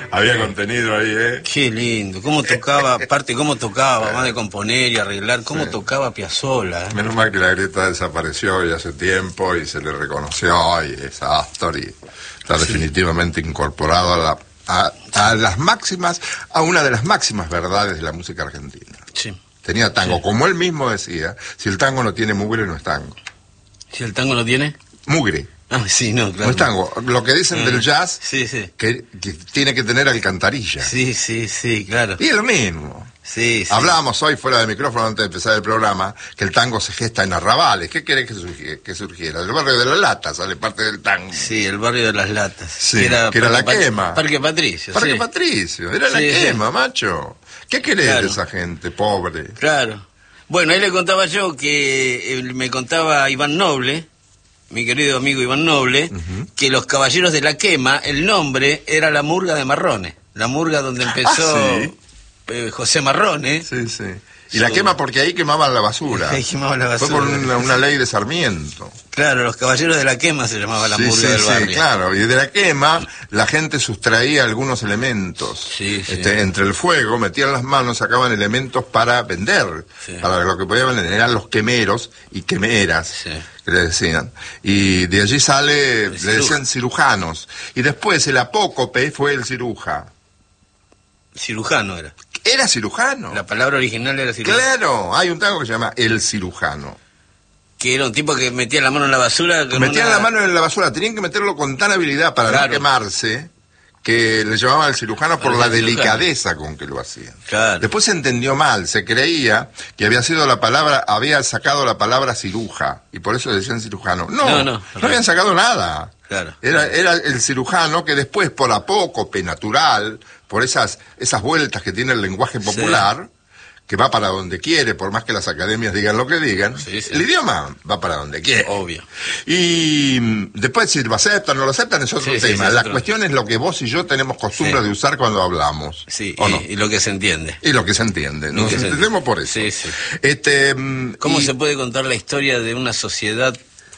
Había contenido ahí, ¿eh? Qué lindo. Cómo tocaba, aparte cómo tocaba, además de componer y arreglar, cómo tocaba Piazzolla, ¿eh? Menos mal que la Greta desapareció ya hace tiempo y se le reconoció y es Astor y está definitivamente incorporado a las máximas, a una de las máximas verdades de la música argentina. Sí. Tenía tango, como él mismo decía, si el tango no tiene mugre no es tango. ¿Si el tango no tiene? Mugre. Ah, sí, no, claro. No es tango. Lo que dicen del jazz, sí, sí. Que tiene que tener alcantarilla. Sí, sí, sí, claro. Y es lo mismo. Sí, sí. Hablábamos hoy fuera de micrófono antes de empezar el programa que el tango se gesta en arrabales. ¿Qué querés que surgiera? Del barrio de la Lata sale parte del tango. Sí, el barrio de las latas. Sí, que era la quema. Parque Patricio. Parque sí. Patricio, era la Sí, quema, macho. ¿Qué querés Claro. de esa gente pobre? Claro. Bueno, ahí le contaba yo que me contaba Iván Noble, mi querido amigo Iván Noble, que los Caballeros de la Quema, el nombre era la murga de Marrone. La murga donde empezó ¿sí? José Marrone. Sí, sí. Y la quema porque ahí quemaban la basura. Ahí quemaban la basura. Fue por una ley de Sarmiento. Claro, los Caballeros de la Quema se llamaba la murga del barrio. Sí, claro. Y de la quema la gente sustraía algunos elementos. Sí, sí. Entre el fuego metían las manos, sacaban elementos para vender. Sí. Para lo que podían vender. Eran los quemeros y quemeras. Sí. Que le decían. Y de allí sale, le ciruja. decían cirujanos. Y después el apócope fue el ciruja. Cirujano era. Era cirujano. La palabra original era cirujano. Claro, hay un tango que se llama El Cirujano. Que era un tipo que metía la mano en la basura. Metían la mano en la basura, tenían que meterlo con tan habilidad para Claro. no quemarse, que le llamaban al cirujano por Al la cirujano. delicadeza con que lo hacían. Claro. Después se entendió mal, se creía que había sacado la palabra ciruja, y por eso decían cirujano. No habían sacado nada. Claro. Era el cirujano que después, por apócope natural, por esas vueltas que tiene el lenguaje popular, que va para donde quiere, por más que las academias digan lo que digan, Sí, sí. el idioma va para donde quiere. Obvio. Y después si lo aceptan o no lo aceptan es otro Sí, sí, tema. sí, es La otro. cuestión es lo que vos y yo tenemos costumbre de usar cuando hablamos. Sí, ¿o no? y lo que se entiende. Y lo que se entiende. Nos que se entendemos por eso. Sí, sí. ¿Cómo Se puede contar la historia de una sociedad,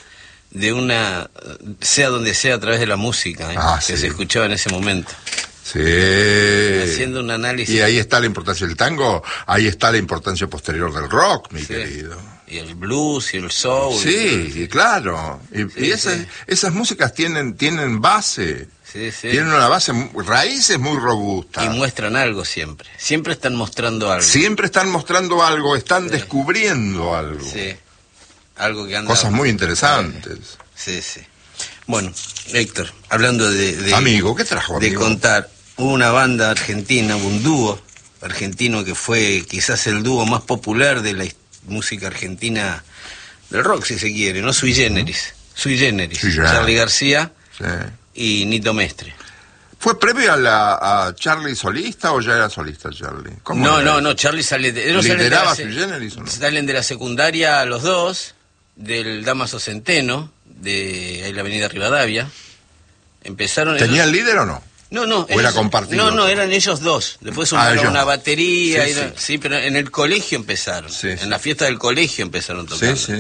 sea donde sea, a través de la música, que se escuchaba en ese momento? Sí. Haciendo un análisis. Y ahí está la importancia del tango, ahí está la importancia posterior del rock, mi querido. Y el blues y el soul. Sí, y claro. Y esas músicas tienen base. Sí, sí. Tienen una base, raíces muy robustas. Y muestran algo siempre. Siempre están mostrando algo. Siempre están mostrando algo, están descubriendo algo. Sí. Algo que anda. Cosas muy interesantes. Sí, sí. Bueno, Héctor, hablando de amigo, ¿qué trajo, de amigo? contar, hubo una banda argentina, un dúo argentino que fue quizás el dúo más popular de la música argentina, del rock si se quiere, ¿no? Sui Generis. Charly García y Nito Mestre. ¿Fue previo a Charly solista o ya era solista Charly? No, Charly sale de... ¿Lideraba Sui Generis o no? Salen de la secundaria los dos, del Dámaso Centeno, de ahí la avenida Rivadavia. Empezaron... ¿Tenía el líder o no? No. ¿O era compartido? No, eran ellos dos. Después sumaron una batería. Sí. Pero en el colegio empezaron. Sí. En la fiesta del colegio empezaron tocando. Sí.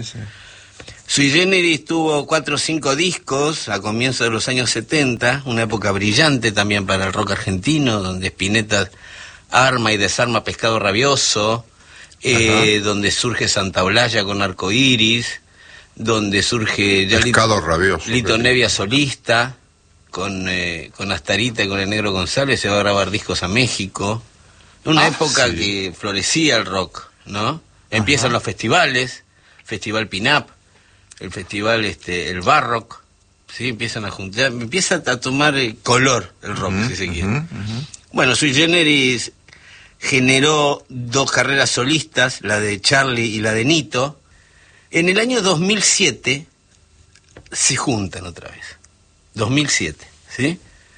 Sui Generis tuvo 4 o 5 discos a comienzos de los años 70, una época brillante también para el rock argentino, donde Spinetta arma y desarma Pescado Rabioso, donde surge Santa Olalla con Arcoiris, donde surge ya Pescado Rabioso. Lito Nevia solista, con Astarita y con el Negro González, se va a grabar discos a México. Una época que florecía el rock, ¿no? Empiezan los festivales, Festival Pin-Up, el festival el Barrock, ¿sí? Empiezan a juntar, empieza a tomar color el rock, si se quiere. Bueno, Sui Generis generó 2 carreras solistas, la de Charly y la de Nito. En el año 2007 se juntan otra vez. 2007, ¿sí?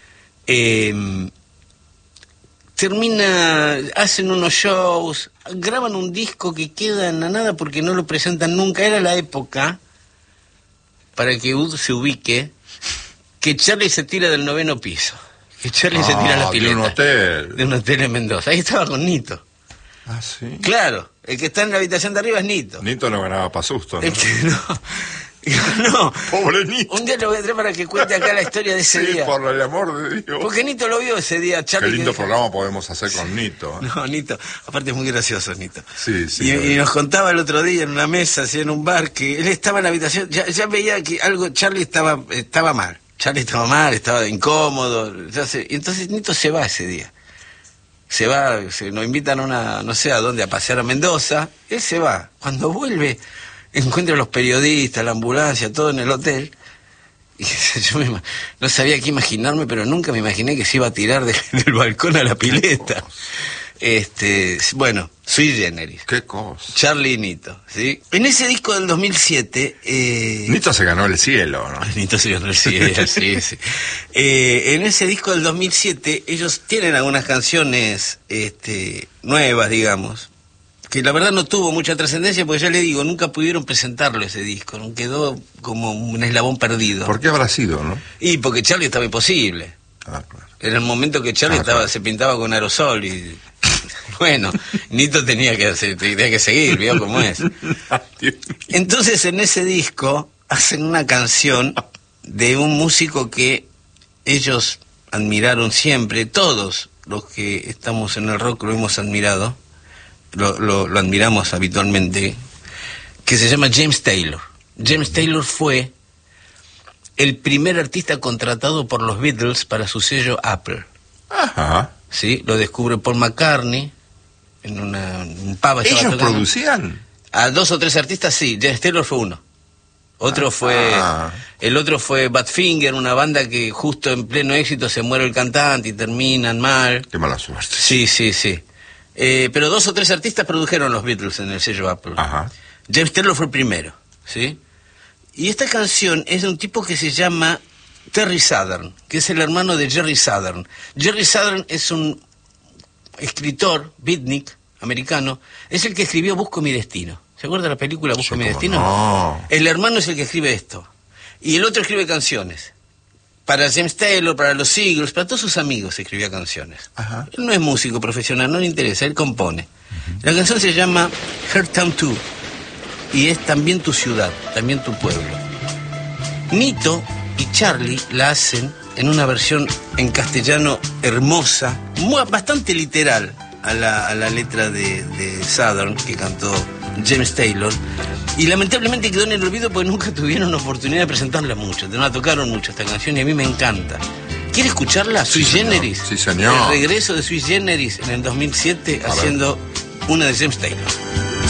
Hacen unos shows, graban un disco que queda en la nada porque no lo presentan nunca. Era la época, para que se ubique, que Charly se tira del 9º piso. Que Charly se tira a la pileta. De un hotel en Mendoza. Ahí estaba con Nito. Ah, sí. Claro, el que está en la habitación de arriba es Nito. Nito no ganaba pa' susto, ¿no? No, Pobre Nito. un día lo voy a traer para que cuente acá la historia de ese Sí, día. por el amor de Dios. Porque Nito lo vio ese día, Qué Charlie. lindo programa podemos hacer con Nito. No, Nito, aparte es muy gracioso, Nito. Sí, sí. Y nos contaba el otro día en una mesa, así en un bar, que él estaba en la habitación, ya veía que algo, Charlie estaba mal. Charlie estaba mal, estaba incómodo. Y entonces Nito se va ese día. Se va, nos invitan a una, no sé a dónde, a pasear a Mendoza. Él se va. Cuando vuelve, encuentra a los periodistas, la ambulancia, todo en el hotel. Y yo no sabía qué imaginarme, pero nunca me imaginé que se iba a tirar del balcón a la pileta. Bueno, sui generis. Qué cosa. Charlie y Nito, ¿sí? En ese disco del 2007... Nito se ganó el cielo, ¿no? Nito se ganó el cielo, sí, sí. En ese disco del 2007, ellos tienen algunas canciones nuevas, digamos, que la verdad no tuvo mucha trascendencia, porque ya le digo, nunca pudieron presentarlo ese disco, ¿no? Quedó como un eslabón perdido. ¿Por qué habrá sido, no? Y porque Charlie estaba imposible. Ah, claro. Era el momento que Charlie claro. se pintaba con aerosol y... Bueno, Nito tenía que seguir, vio cómo es. Entonces en ese disco hacen una canción de un músico que ellos admiraron siempre, todos los que estamos en el rock lo hemos admirado, lo admiramos habitualmente, que se llama James Taylor. James Taylor fue el primer artista contratado por los Beatles para su sello Apple. Ajá. ¿Sí? Lo descubre Paul McCartney en un pub. ¿Ellos producían? A 2 o 3 artistas, sí. James Taylor fue uno. El otro fue Badfinger, una banda que justo en pleno éxito se muere el cantante y terminan mal. Qué mala suerte. Sí, sí, sí. Pero 2 o 3 artistas produjeron los Beatles en el sello Apple. Ajá. James Taylor fue el primero, ¿sí? Y esta canción es de un tipo que se llama Terry Southern, que es el hermano de Jerry Southern. Jerry Southern es un escritor, beatnik, americano, es el que escribió Busco mi destino. ¿Se acuerda de la película Busco mi destino? No. El hermano es el que escribe esto. Y el otro escribe canciones. Para James Taylor, para los Eagles, para todos sus amigos escribía canciones. Ajá. Él no es músico profesional, no le interesa, él compone. La canción se llama Heartown 2 y es también tu ciudad, también tu pueblo. Nito y Charlie la hacen en una versión en castellano hermosa, bastante literal a la letra de Southern que cantó James Taylor, y lamentablemente quedó en el olvido porque nunca tuvieron oportunidad de presentarla mucho, no la tocaron mucho esta canción y a mí me encanta. ¿Quiere escucharla? Sui Generis. Sí, señor. El regreso de Sui Generis en el 2007 haciendo una de James Taylor.